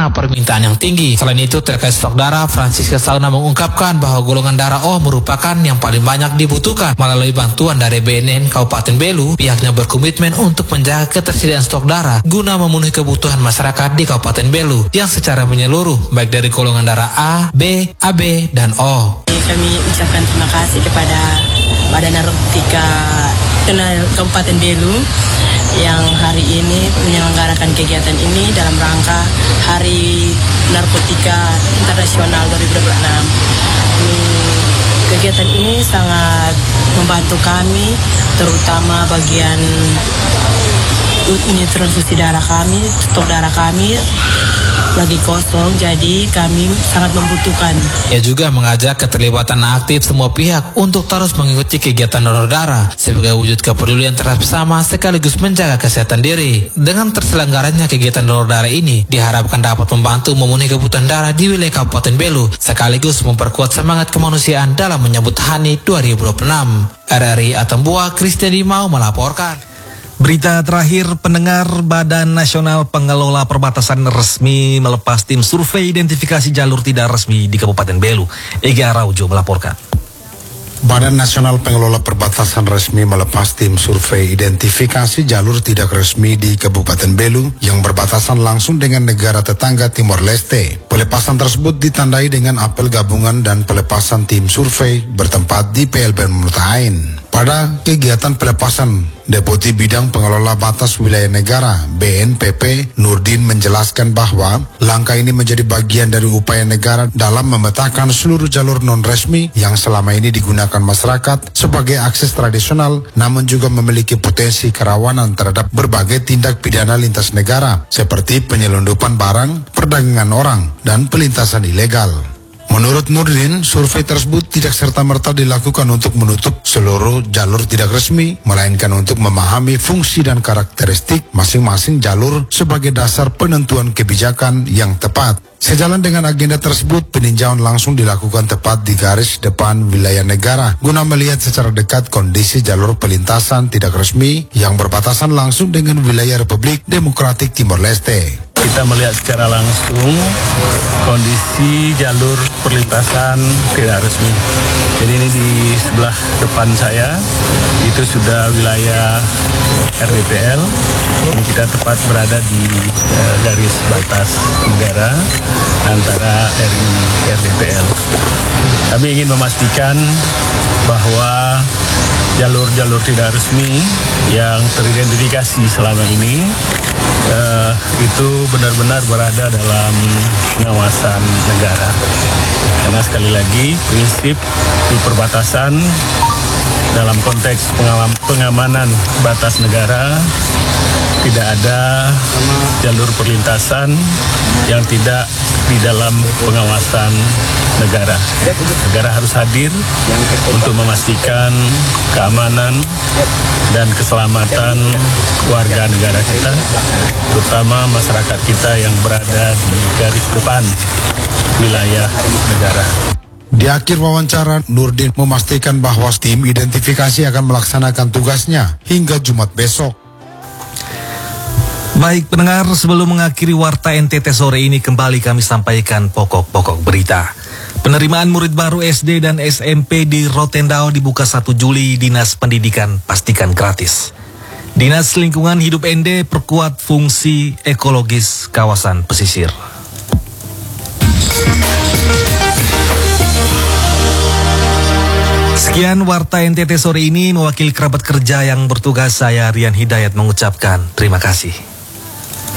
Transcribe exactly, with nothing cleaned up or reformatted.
karena permintaan yang tinggi. Selain itu, terkait stok darah, Francisca Sauna mengungkapkan bahwa golongan darah O merupakan yang paling banyak dibutuhkan. Melalui bantuan dari B N N Kabupaten Belu, pihaknya berkomitmen untuk menjaga ketersediaan stok darah guna memenuhi kebutuhan masyarakat di Kabupaten Belu yang secara menyeluruh, baik dari golongan darah A, B, A B, dan O. Kami ucapkan terima kasih kepada Badan Narkotika Kabupaten Belu yang hari ini menyelenggarakan kegiatan ini dalam rangka Hari Narkotika Internasional dua ribu dua puluh enam. Kegiatan ini sangat membantu kami, terutama bagian ini transfusi darah kami, stok darah kami lagi kosong, jadi kami sangat membutuhkan. Ia juga mengajak keterlibatan aktif semua pihak untuk terus mengikuti kegiatan donor darah sebagai wujud kepedulian terhadap bersama sekaligus menjaga kesehatan diri. Dengan terselenggaranya kegiatan donor darah ini diharapkan dapat membantu memenuhi kebutuhan darah di wilayah Kabupaten Belu sekaligus memperkuat semangat kemanusiaan dalam menyambut H A N I dua ribu dua puluh enam. R R I Atambua, Christian Dimau melaporkan. Berita terakhir, pendengar, Badan Nasional Pengelola Perbatasan resmi melepas tim survei identifikasi jalur tidak resmi di Kabupaten Belu. Ega Araujo melaporkan. Badan Nasional Pengelola Perbatasan resmi melepas tim survei identifikasi jalur tidak resmi di Kabupaten Belu yang berbatasan langsung dengan negara tetangga Timor Leste. Pelepasan tersebut ditandai dengan apel gabungan dan pelepasan tim survei bertempat di P L B Murtain. Pada kegiatan pelepasan, Deputi Bidang Pengelola Batas Wilayah Negara B N P P Nurdin menjelaskan bahwa langkah ini menjadi bagian dari upaya negara dalam memetakan seluruh jalur non-resmi yang selama ini digunakan masyarakat sebagai akses tradisional, namun juga memiliki potensi kerawanan terhadap berbagai tindak pidana lintas negara seperti penyelundupan barang, perdagangan orang, dan pelintasan ilegal. Menurut Nurdin, survei tersebut tidak serta-merta dilakukan untuk menutup seluruh jalur tidak resmi, melainkan untuk memahami fungsi dan karakteristik masing-masing jalur sebagai dasar penentuan kebijakan yang tepat. Sejalan dengan agenda tersebut, peninjauan langsung dilakukan tepat di garis depan wilayah negara guna melihat secara dekat kondisi jalur pelintasan tidak resmi yang berbatasan langsung dengan wilayah Republik Demokratik Timor Leste. Kita melihat secara langsung kondisi jalur perlintasan tidak resmi. Jadi ini di sebelah depan saya itu sudah wilayah R D P L. Ini kita tepat berada di uh, garis batas negara antara R I R D P L. Kami ingin memastikan bahwa jalur-jalur tidak resmi yang teridentifikasi selama ini uh, itu benar-benar berada dalam pengawasan negara. Karena sekali lagi prinsip di perbatasan dalam konteks pengamanan batas negara tidak ada jalur perlintasan yang tidak di dalam pengawasan negara. Negara harus hadir untuk memastikan keamanan dan keselamatan warga negara kita, terutama masyarakat kita yang berada di garis depan wilayah negara. Di akhir wawancara, Nurdin memastikan bahwa tim identifikasi akan melaksanakan tugasnya hingga Jumat besok. Baik pendengar, sebelum mengakhiri Warta N T T sore ini, kembali kami sampaikan pokok-pokok berita. Penerimaan murid baru S D dan S M P di Rotendao dibuka satu Juli. Dinas Pendidikan pastikan gratis. Dinas Lingkungan Hidup N D perkuat fungsi ekologis kawasan pesisir. Sekian Warta N T T sore ini, mewakili kerabat kerja yang bertugas, saya Rian Hidayat mengucapkan terima kasih.